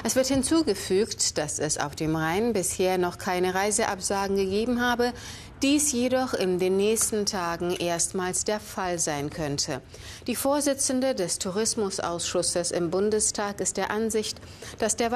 Es wird hinzugefügt, dass es auf dem Rhein bisher noch keine Reiseabsagen gegeben habe, dies jedoch in den nächsten Tagen erstmals der Fall sein könnte. Die Vorsitzende des Tourismusausschusses im Bundestag ist der Ansicht, dass der